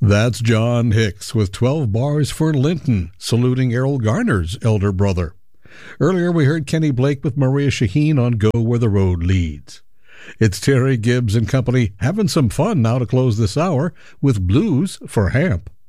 That's John Hicks with 12 bars for Linton, saluting Errol Garner's elder brother. Earlier we heard Kenny Blake with Maria Shaheen on Go Where the Road Leads. It's Terry Gibbs and company having some fun now to close this hour with Blues for Hamp.